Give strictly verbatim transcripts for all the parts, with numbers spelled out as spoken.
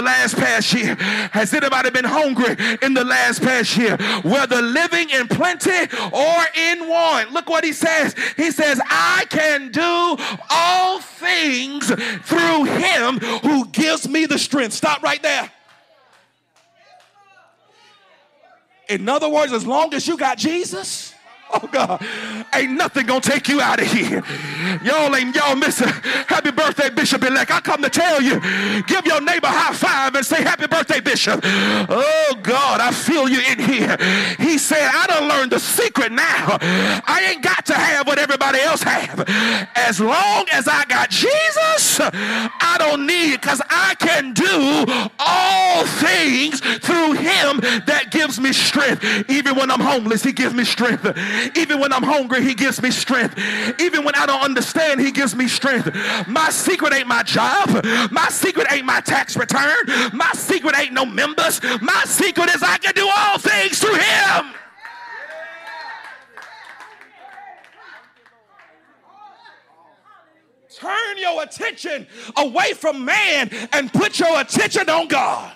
last past year? Has anybody been hungry in the last past year? Whether living in plenty or in want. Look what he says. He says, I can do all things through him who gives me the strength. Stop right there. In other words, as long as you got Jesus, oh God, ain't nothing gonna take you out of here. Y'all ain't, y'all missing. Happy birthday, Bishop-elect. I come to tell you, give your neighbor a high five and say, happy birthday, Bishop. Oh God, I feel you in here. He said, I done learned the secret now. I ain't got to have what everybody else have. As long as I got Jesus, I don't need it, because I can do all things through him that gives me strength. Even when I'm homeless, he gives me strength. Even when I'm hungry, he gives me strength. Even when I don't understand, he gives me strength. My secret ain't my job. My secret ain't my tax return. My secret ain't no members. My secret is I can do all things through him. Turn your attention away from man and put your attention on God.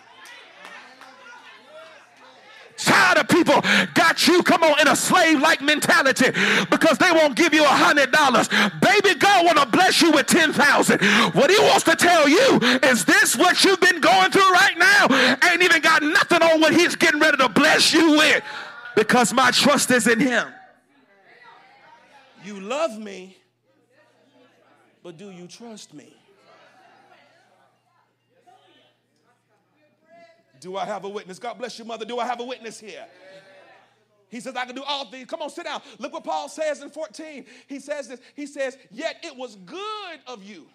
Tired of people got you, come on, in a slave-like mentality because they won't give you a hundred dollars. Baby, God want to bless you with ten thousand. What he wants to tell you is this: what you've been going through right now ain't even got nothing on what he's getting ready to bless you with, because my trust is in him. You love me, but do you trust me? Do I have a witness? God bless you, mother. Do I have a witness here? He says, I can do all things. Come on, sit down. Look what Paul says in fourteen. He says this. He says, yet it was good of you.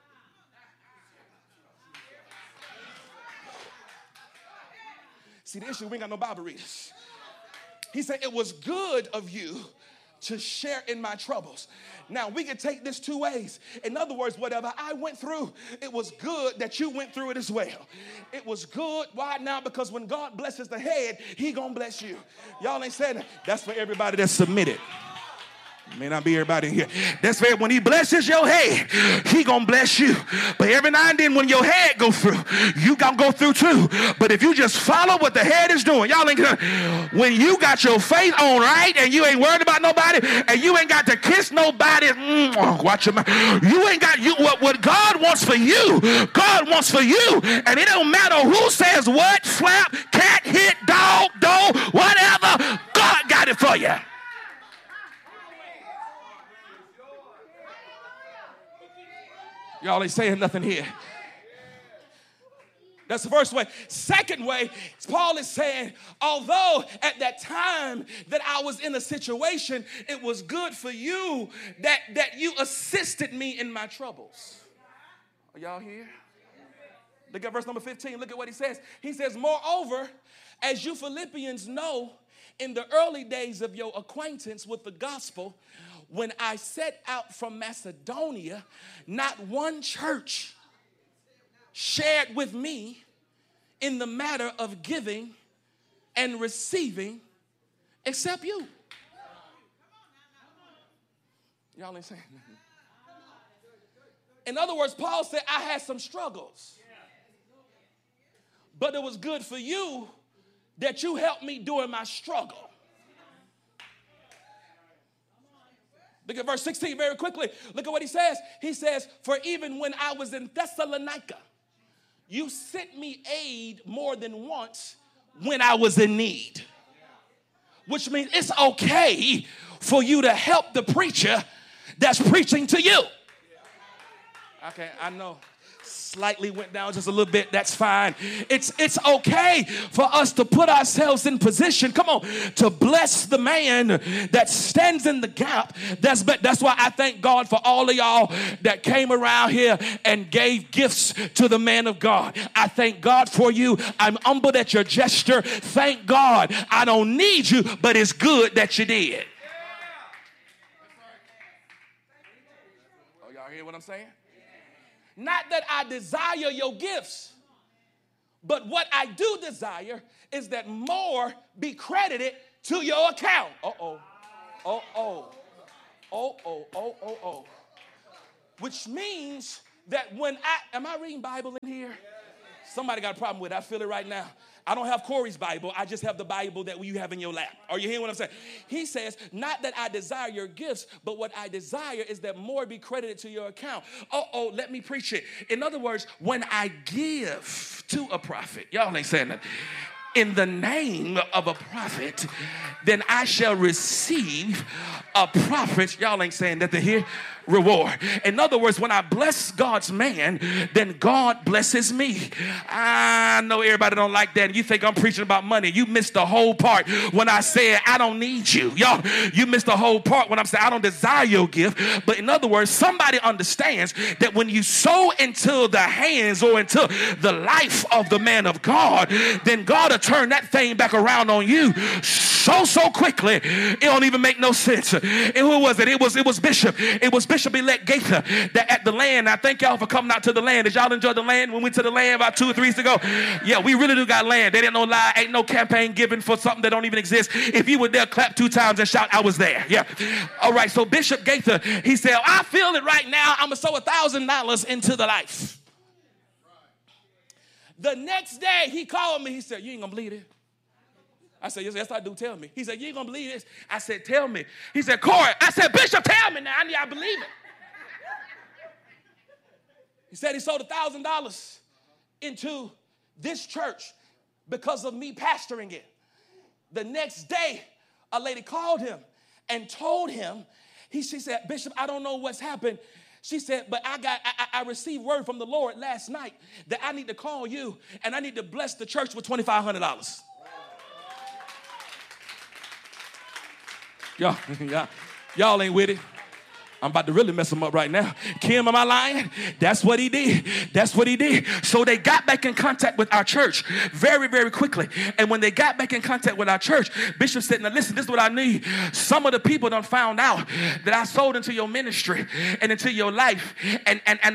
See, the issue, we ain't got no Bible readers. He said, it was good of you to share in my troubles. Now, we can take this two ways. In other words, whatever I went through, it was good that you went through it as well. It was good. Why now? Because when God blesses the head, he gonna bless you. Y'all ain't saying that. That's for everybody that's submitted. May not be everybody in here. That's fair. When he blesses your head, he gonna bless you. But every now and then when your head go through, you gonna go through too. But if you just follow what the head is doing, y'all ain't gonna, when you got your faith on right and you ain't worried about nobody and you ain't got to kiss nobody, mm, watch your mouth. You ain't got you what, what God wants for you, God wants for you. And it don't matter who says what, slap, cat, hit, dog, dog, whatever, God got it for you. Y'all ain't saying nothing here. That's the first way. Second way, Paul is saying, although at that time that I was in a situation, it was good for you that, that you assisted me in my troubles. Are y'all here? Look at verse number fifteen. Look at what he says. He says, moreover, as you Philippians know, in the early days of your acquaintance with the gospel, when I set out from Macedonia, not one church shared with me in the matter of giving and receiving except you. Y'all ain't saying nothing. In other words, Paul said, I had some struggles, but it was good for you that you helped me during my struggle. Look at verse sixteen very quickly. Look at what he says. He says, for even when I was in Thessalonica, you sent me aid more than once when I was in need. Which means it's okay for you to help the preacher that's preaching to you. Okay, I know. Slightly went down just a little bit. That's fine. It's it's okay for us to put ourselves in position, come on, to bless the man that stands in the gap. That's that's why I thank God for all of y'all that came around here and gave gifts to the man of God. I thank God for you. I'm humbled at your gesture. Thank God. I don't need you, but it's good that you did. Oh, y'all hear what I'm saying? Not that I desire your gifts, but what I do desire is that more be credited to your account. Uh-oh. Uh-oh. Oh, oh, oh, oh, oh. Which means that when I, am I reading Bible in here? Somebody got a problem with it. I feel it right now. I don't have Corey's Bible. I just have the Bible that you have in your lap. Are you hearing what I'm saying? He says, not that I desire your gifts, but what I desire is that more be credited to your account. Uh-oh, let me preach it. In other words, when I give to a prophet, y'all ain't saying that, in the name of a prophet, then I shall receive a prophet. Y'all ain't saying that to hear. Reward. In other words, when I bless God's man, then God blesses me. I know everybody don't like that. You think I'm preaching about money. You missed the whole part when I said I don't need you. Y'all, you missed the whole part when I'm saying I don't desire your gift. But in other words, somebody understands that when you sow into the hands or into the life of the man of God, then God will turn that thing back around on you so, so quickly. It don't even make no sense. And who was it? It was, it was Bishop. It was Bishop-elect Gaither that at the land. I thank y'all for coming out to the land. Did y'all enjoy the land? We went to the land about two or three weeks ago. Yeah, we really do got land. They didn't no lie. Ain't no campaign given for something that don't even exist. If you were there, clap two times and shout, I was there. Yeah. All right. So Bishop Gaither, he said, I feel it right now. I'm going to sow a thousand dollars into the life. The next day he called me. He said, you ain't going to believe it. I said, yes, yes, I do. Tell me. He said, you ain't going to believe this. I said, tell me. He said, Corey. I said, Bishop, tell me now. I need I believe it. He said he sold one thousand dollars into this church because of me pastoring it. The next day, a lady called him and told him, he, she said, Bishop, I don't know what's happened. She said, but I got, I, I received word from the Lord last night that I need to call you and I need to bless the church with twenty-five hundred dollars. Y'all, y'all, y'all ain't with it. I'm about to really mess him up right now. Kim, am I lying? That's what he did. That's what he did. So they got back in contact with our church very, very quickly. And when they got back in contact with our church, Bishop said, now listen, this is what I need. Some of the people done found out that I sold into your ministry and into your life. And, and, and